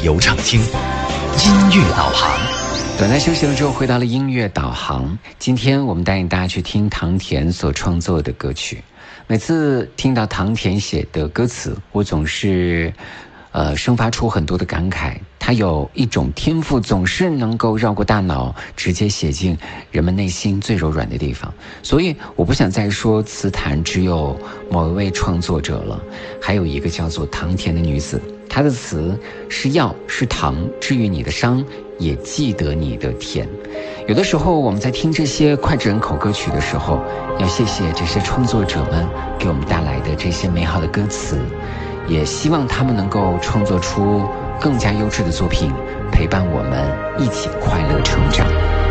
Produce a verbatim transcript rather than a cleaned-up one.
游畅听，音乐导航。 短暂休息了之后，回到了音乐导航。今天我们带领大家去听唐田所创作的歌曲。每次听到唐田写的歌词，我总是呃生发出很多的感慨。他有一种天赋，总是能够绕过大脑，直接写进人们内心最柔软的地方。所以我不想再说词坛只有某一位创作者了，还有一个叫做唐田的女子，她的词是药是糖，治愈你的伤，也记得你的甜。有的时候我们在听这些脍炙人口歌曲的时候，要谢谢这些创作者们给我们带来的这些美好的歌词，也希望他们能够创作出更加优质的作品，陪伴我们一起快乐成长。